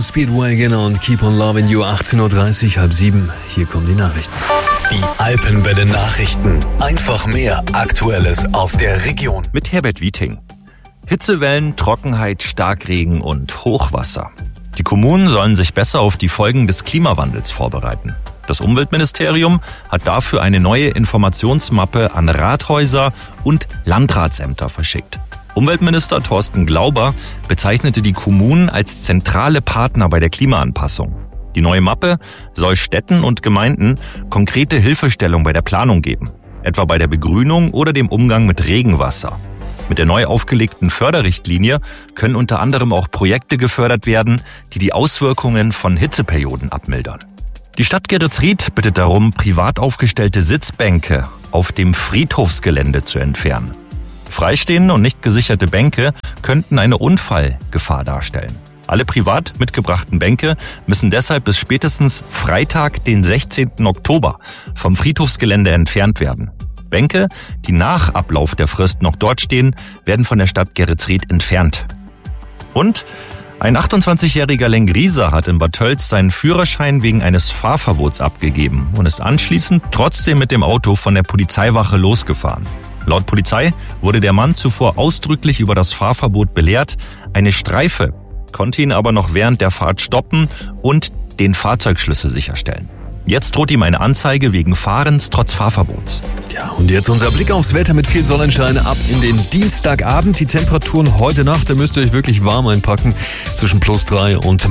Speedwagon und Keep on Loving You, 18.30 Uhr, halb 7. Hier kommen die Nachrichten. Die Alpenwelle Nachrichten. Einfach mehr Aktuelles aus der Region. Mit Herbert Wieting. Hitzewellen, Trockenheit, Starkregen und Hochwasser. Die Kommunen sollen sich besser auf die Folgen des Klimawandels vorbereiten. Das Umweltministerium hat dafür eine neue Informationsmappe an Rathäuser und Landratsämter verschickt. Umweltminister Thorsten Glauber bezeichnete die Kommunen als zentrale Partner bei der Klimaanpassung. Die neue Mappe soll Städten und Gemeinden konkrete Hilfestellung bei der Planung geben, etwa bei der Begrünung oder dem Umgang mit Regenwasser. Mit der neu aufgelegten Förderrichtlinie können unter anderem auch Projekte gefördert werden, die die Auswirkungen von Hitzeperioden abmildern. Die Stadt Geretsried bittet darum, privat aufgestellte Sitzbänke auf dem Friedhofsgelände zu entfernen. Freistehende und nicht gesicherte Bänke könnten eine Unfallgefahr darstellen. Alle privat mitgebrachten Bänke müssen deshalb bis spätestens Freitag, den 16. Oktober, vom Friedhofsgelände entfernt werden. Bänke, die nach Ablauf der Frist noch dort stehen, werden von der Stadt Geretsried entfernt. Und ein 28-jähriger Lengrieser hat in Bad Tölz seinen Führerschein wegen eines Fahrverbots abgegeben und ist anschließend trotzdem mit dem Auto von der Polizeiwache losgefahren. Laut Polizei wurde der Mann zuvor ausdrücklich über das Fahrverbot belehrt. Eine Streife konnte ihn aber noch während der Fahrt stoppen und den Fahrzeugschlüssel sicherstellen. Jetzt droht ihm eine Anzeige wegen Fahrens trotz Fahrverbots. Ja, und jetzt unser Blick aufs Wetter mit viel Sonnenschein ab in den Dienstagabend. Die Temperaturen heute Nacht, da müsst ihr euch wirklich warm einpacken, zwischen +3 und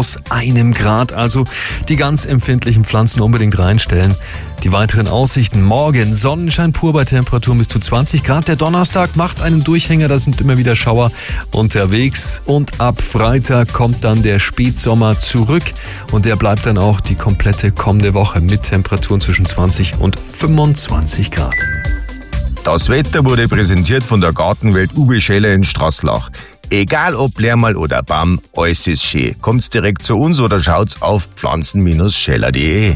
-1 Grad. Also die ganz empfindlichen Pflanzen unbedingt reinstellen. Die weiteren Aussichten: morgen Sonnenschein pur bei Temperaturen bis zu 20 Grad. Der Donnerstag macht einen Durchhänger, da sind immer wieder Schauer unterwegs. Und ab Freitag kommt dann der Spätsommer zurück. Und der bleibt dann auch die komplette kommende Woche mit Temperaturen zwischen 20 und 25 Grad. Das Wetter wurde präsentiert von der Gartenwelt Uwe Scheller in Straßlach. Egal ob Lärmal oder Baum, alles ist schön. Kommt's direkt zu uns oder schaut's auf pflanzen-scheller.de.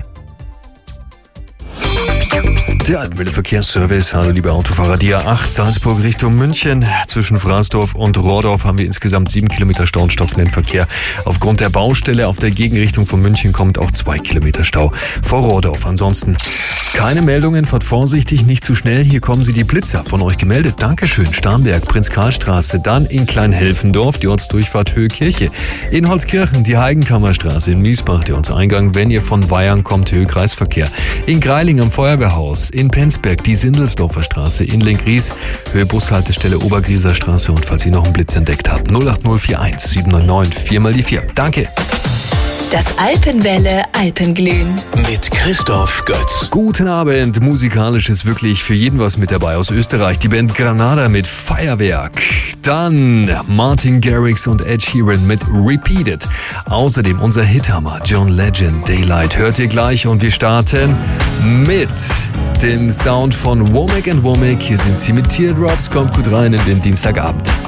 Der Alpenwelle Verkehrsservice. Hallo liebe Autofahrer, die A8 Salzburg Richtung München. Zwischen Frasdorf und Rohrdorf haben wir insgesamt 7 Kilometer Stau und stockenden Verkehr. Aufgrund der Baustelle auf der Gegenrichtung von München kommt auch 2 Kilometer Stau vor Rohrdorf. Ansonsten keine Meldungen, fahrt vorsichtig, nicht zu schnell. Hier kommen sie, die Blitzer, von euch gemeldet. Dankeschön. Starnberg, Prinz-Karl-Straße, dann in Kleinhelfendorf, die Ortsdurchfahrt Höhe-Kirche. In Holzkirchen, die Heigenkammerstraße, in Miesbach, der Ortseingang, wenn ihr von Weyern kommt, Höhe-Kreisverkehr. In Greiling am Feuerwehrhaus, in Penzberg die Sindelsdorfer Straße, in Lenggries, Höhe Bushaltestelle Obergrieser Straße. Und falls ihr noch einen Blitz entdeckt habt, 08041 799 4x4. Danke. Das Alpenwelle Alpenglühen. Mit Christoph Götz. Guten Abend. Musikalisch ist wirklich für jeden was mit dabei aus Österreich. Die Band Granada mit Feuerwerk. Dann Martin Garrix und Ed Sheeran mit Repeated. Außerdem unser Hithammer John Legend, Daylight. Hört ihr gleich und wir starten mit dem Sound von Womack & Womack. Hier sind sie mit Teardrops. Kommt gut rein in den Dienstagabend.